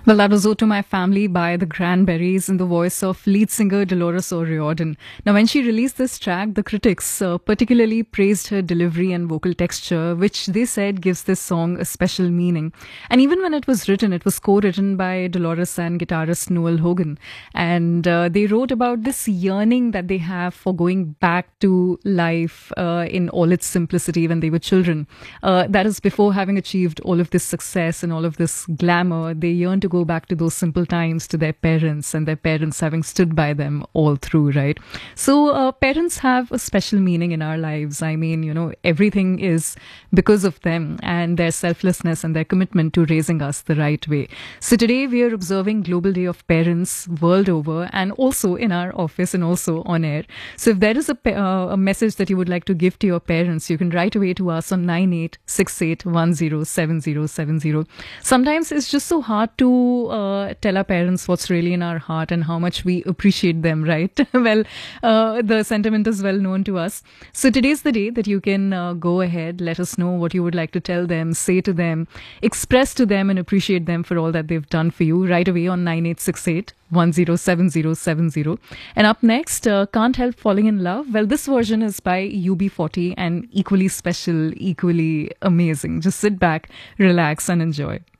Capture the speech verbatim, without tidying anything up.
Well, that was "O to My Family" by the Cranberries in the voice of lead singer Dolores O'Riordan. Now, when she released this track, the critics uh, particularly praised her delivery and vocal texture, which they said gives this song a special meaning. And even when it was written, it was co-written by Dolores and guitarist Noel Hogan. And uh, they wrote about this yearning that they have for going back to life uh, in all its simplicity when they were children. Uh, that is before having achieved all of this success and all of this glamour. They yearn to go back to those simple times, to their parents, and their parents having stood by them all through, right? So uh, parents have a special meaning in our lives. I mean, you know, everything is because of them and their selflessness and their commitment to raising us the right way. So today we are observing Global Day of Parents world over, and also in our office and also on air. So if there is a, pa- uh, a message that you would like to give to your parents, you can write away to us on nine eight six eight one zero seven zero seven zero. Sometimes it's just so hard to uh, tell our parents what's really in our heart and how much we appreciate them, right? Well, uh, the sentiment is well known to us. So today's the day that you can uh, go ahead, let us know what you would like to tell them, say to them, express to them, and appreciate them for all that they've done for you right away on nine eight six eight one zero seven zero seven zero. And up next, uh, Can't Help Falling in Love. Well, this version is by U B forty and equally special, equally amazing. Just sit back, relax, and enjoy.